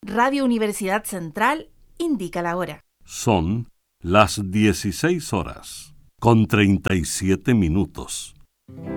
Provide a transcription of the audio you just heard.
Radio Universidad Central indica la hora. Son las 16 horas, con 37 minutos.